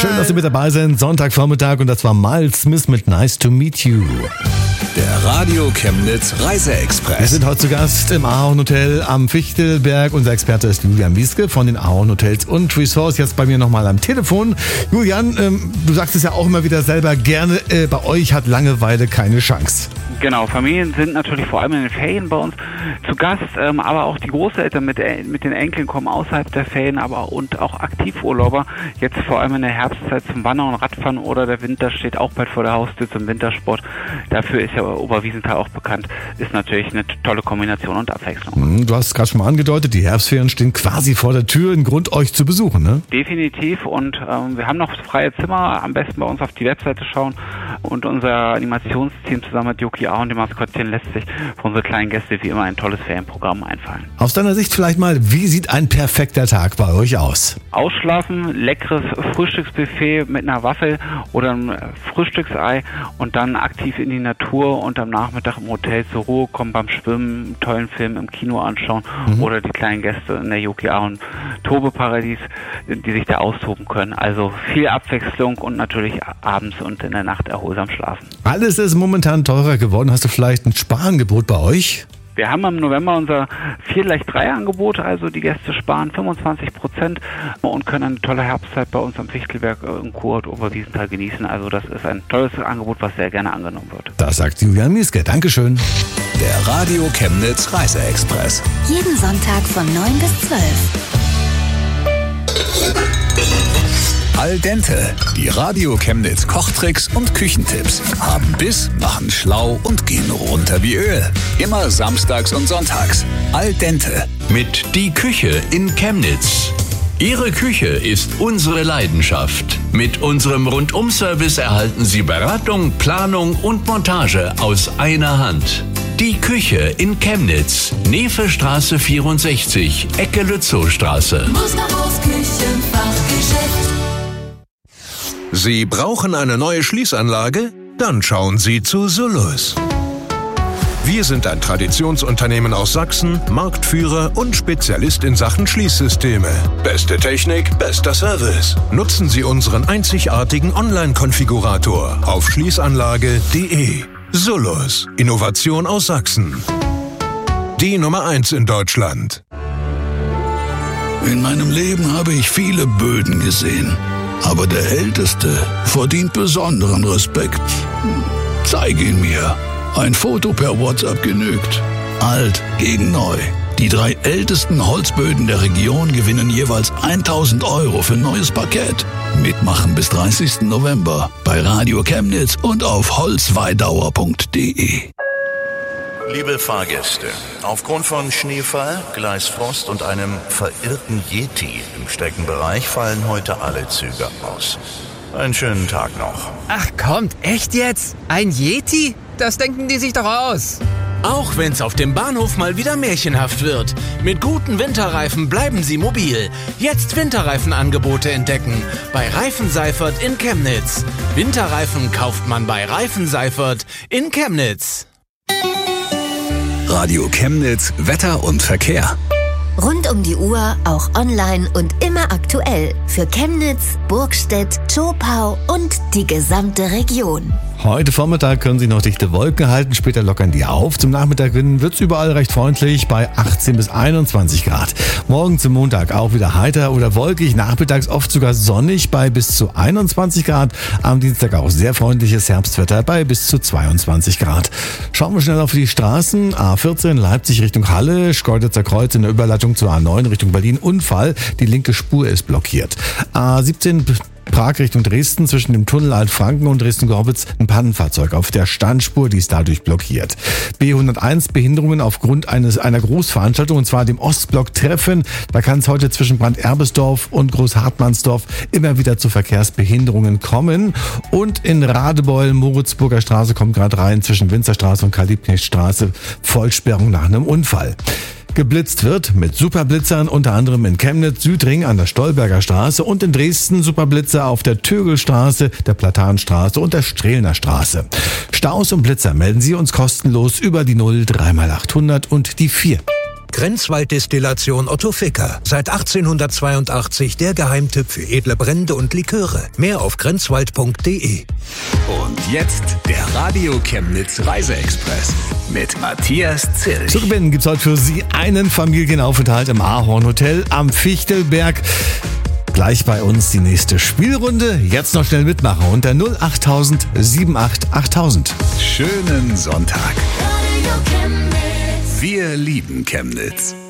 Schön, dass Sie mit dabei sind. Sonntagvormittag und das war Miles Smith mit Nice to Meet You. Der Radio Chemnitz Reiseexpress. Wir sind heute zu Gast im Ahorn Hotel am Fichtelberg. Unser Experte ist Julian Mieske von den Ahorn Hotels und Resorts. Jetzt bei mir nochmal am Telefon. Julian, du sagst es ja auch immer wieder selber gerne, bei euch hat Langeweile keine Chance. Genau, Familien sind natürlich vor allem in den Ferien bei uns zu Gast, aber auch die Großeltern mit den Enkeln kommen außerhalb der Ferien, und auch Aktivurlauber, jetzt vor allem in der Herbstzeit zum Wandern und Radfahren oder der Winter steht auch bald vor der Haustür zum Wintersport. Dafür ist ja Oberwiesenthal auch bekannt, ist natürlich eine tolle Kombination und Abwechslung. Du hast es gerade schon mal angedeutet, die Herbstferien stehen quasi vor der Tür, ein Grund euch zu besuchen, ne? Definitiv und wir haben noch freie Zimmer, am besten bei uns auf die Webseite schauen und unser Animationsteam zusammen mit Yoki und dem Maskottchen lässt sich für unsere kleinen Gäste wie immer ein tolles Ferienprogramm einfallen. Aus deiner Sicht vielleicht mal, wie sieht ein perfekter Tag bei euch aus? Ausschlafen, leckeres Frühstücksbuffet mit einer Waffel oder einem Frühstücksei und dann aktiv in die Natur und am Nachmittag im Hotel zur Ruhe kommen, beim Schwimmen, einen tollen Film im Kino anschauen oder die kleinen Gäste in der Yoki und Tobeparadies, die sich da austoben können. Also viel Abwechslung und natürlich abends und in der Nacht erholsam schlafen. Alles ist momentan teurer geworden. Hast du vielleicht ein Sparangebot bei euch? Wir haben im November unser 4-3-Angebot, also die Gäste sparen 25% und können eine tolle Herbstzeit bei uns am Fichtelberg in Kurort Oberwiesenthal genießen. Also das ist ein tolles Angebot, was sehr gerne angenommen wird. Das sagt Julian Mieske. Dankeschön. Der Radio Chemnitz Reiseexpress. Jeden Sonntag von 9 bis 12. Al dente, die Radio Chemnitz Kochtricks und Küchentipps. Haben Biss, machen schlau und gehen runter wie Öl. Immer samstags und sonntags. Al dente. Mit Die Küche in Chemnitz. Ihre Küche ist unsere Leidenschaft. Mit unserem Rundum-Service erhalten Sie Beratung, Planung und Montage aus einer Hand. Die Küche in Chemnitz. Nevestraße 64, Ecke Lützowstraße. Musterhaus Küchenfachgeschäft. Sie brauchen eine neue Schließanlage? Dann schauen Sie zu Sullus. Wir sind ein Traditionsunternehmen aus Sachsen, Marktführer und Spezialist in Sachen Schließsysteme. Beste Technik, bester Service. Nutzen Sie unseren einzigartigen Online-Konfigurator auf schließanlage.de. Sullus, Innovation aus Sachsen. Die Nummer 1 in Deutschland. In meinem Leben habe ich viele Böden gesehen. Aber der Älteste verdient besonderen Respekt. Zeig ihn mir. Ein Foto per WhatsApp genügt. Alt gegen neu. Die 3 ältesten Holzböden der Region gewinnen jeweils 1.000 € für neues Parkett. Mitmachen bis 30. November bei Radio Chemnitz und auf holzweidauer.de. Liebe Fahrgäste, aufgrund von Schneefall, Gleisfrost und einem verirrten Yeti im Streckenbereich fallen heute alle Züge aus. Einen schönen Tag noch. Ach kommt, echt jetzt? Ein Yeti? Das denken die sich doch aus. Auch wenn's auf dem Bahnhof mal wieder märchenhaft wird. Mit guten Winterreifen bleiben Sie mobil. Jetzt Winterreifenangebote entdecken. Bei Reifen Seifert in Chemnitz. Winterreifen kauft man bei Reifen Seifert in Chemnitz. Radio Chemnitz, Wetter und Verkehr. Rund um die Uhr, auch online und immer aktuell. Für Chemnitz, Burgstedt, Zschopau und die gesamte Region. Heute Vormittag können Sie noch dichte Wolken halten, später lockern die auf. Zum Nachmittag wird es überall recht freundlich bei 18 bis 21 Grad. Morgen zum Montag auch wieder heiter oder wolkig, nachmittags oft sogar sonnig bei bis zu 21 Grad. Am Dienstag auch sehr freundliches Herbstwetter bei bis zu 22 Grad. Schauen wir schnell auf die Straßen. A14 Leipzig Richtung Halle, Schkeuditzer Kreuz in der Überleitung zur A9 Richtung Berlin. Unfall, die linke Spur ist blockiert. A17 Prag Richtung Dresden, zwischen dem Tunnel Altfranken und Dresden-Gorbitz ein Pannenfahrzeug auf der Standspur, die ist dadurch blockiert. B101 Behinderungen aufgrund einer Großveranstaltung, und zwar dem Ostblock-Treffen. Da kann es heute zwischen Brand-Erbesdorf und Großhartmannsdorf immer wieder zu Verkehrsbehinderungen kommen. Und in Radebeul, Moritzburger Straße kommt gerade rein, zwischen Winzerstraße und Karl-Liebknecht-Straße, Vollsperrung nach einem Unfall. Geblitzt wird mit Superblitzern, unter anderem in Chemnitz, Südring an der Stolberger Straße und in Dresden Superblitzer auf der Tögelstraße, der Platanstraße und der Strehlner Straße. Staus und Blitzer melden Sie uns kostenlos über die 0 3x800 und die 4. Grenzwalddestillation Otto Ficker. Seit 1882 der Geheimtipp für edle Brände und Liköre. Mehr auf grenzwald.de. Und jetzt der Radio Chemnitz Reiseexpress mit Matthias Zilch. Zu gewinnen gibt's heute für Sie einen Familienaufenthalt im Ahorn Hotel am Fichtelberg. Gleich bei uns die nächste Spielrunde. Jetzt noch schnell mitmachen unter 08000 78 8000. Schönen Sonntag. Wir lieben Chemnitz.